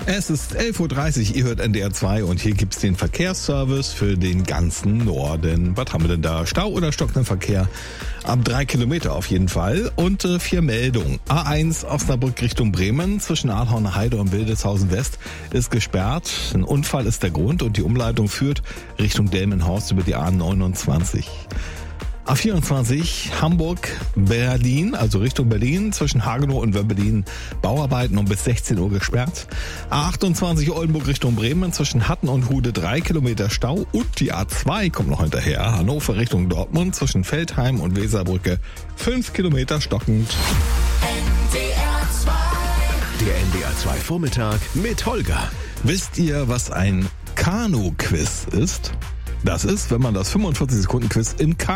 Es ist 11.30 Uhr, ihr hört NDR 2 und hier gibt's den Verkehrsservice für den ganzen Norden. Was haben wir denn da? Stau oder stockender Verkehr? Ab 3 Kilometer auf jeden Fall. Und 4 Meldungen. A1 Osnabrück Richtung Bremen zwischen Adhorner Heide und Wildeshausen West ist gesperrt. Ein Unfall ist der Grund und die Umleitung führt Richtung Delmenhorst über die A29. A24 Hamburg-Berlin, also Richtung Berlin, zwischen Hagenow und Wöbbelin Bauarbeiten um bis 16 Uhr gesperrt. A28 Oldenburg Richtung Bremen, zwischen Hatten und Hude 3 Kilometer Stau und die A2 kommt noch hinterher. Hannover Richtung Dortmund, zwischen Veltheim und Weserbrücke 5 Kilometer stockend. Der NDR 2 Vormittag mit Holger. Wisst ihr, was ein Kanu-Quiz ist? Das ist, wenn man das 45-Sekunden-Quiz im